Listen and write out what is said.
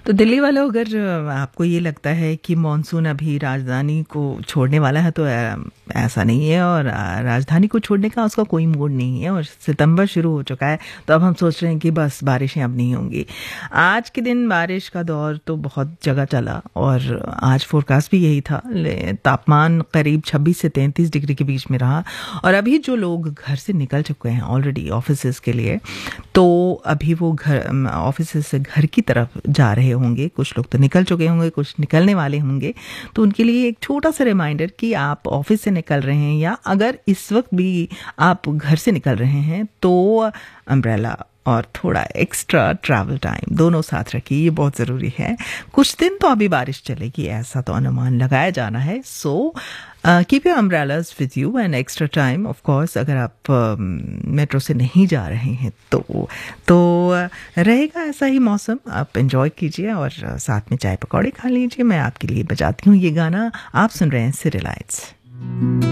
तो दिल्ली वालों, अगर आपको ये लगता है कि मॉनसून अभी राजधानी को छोड़ने वाला है तो ऐसा नहीं है, और राजधानी को छोड़ने का उसका कोई मूड नहीं है, और सितंबर शुरू हो चुका है तो अब हम सोच रहे हैं कि बस बारिशें अब नहीं होंगी। आज के दिन बारिश का दौर तो बहुत जगह चला, और आज फोरकास्ट भी यही था। तापमान करीब 26 से 33 डिग्री के बीच में रहा। और अभी जो लोग घर से निकल चुके हैं ऑलरेडी ऑफिस के लिए, तो अभी वो घर ऑफिस से घर की तरफ जा रहे होंगे। कुछ लोग तो निकल चुके होंगे, कुछ निकलने वाले होंगे। तो उनके लिए एक छोटा सा रिमाइंडर कि आप ऑफिस से निकल रहे हैं या अगर इस वक्त भी आप घर से निकल रहे हैं तो अम्ब्रेला और थोड़ा एक्स्ट्रा ट्रैवल टाइम दोनों साथ रखिए, ये बहुत ज़रूरी है। कुछ दिन तो अभी बारिश चलेगी, ऐसा तो अनुमान लगाया जाना है। So keep your umbrellas with you and extra time. Of course अगर आप मेट्रो से नहीं जा रहे हैं तो रहेगा ऐसा ही मौसम, आप एंजॉय कीजिए और साथ में चाय पकौड़े खा लीजिए। मैं आपके लिए बजाती हूँ ये गाना, आप सुन रहे हैं सिटी लाइट्स।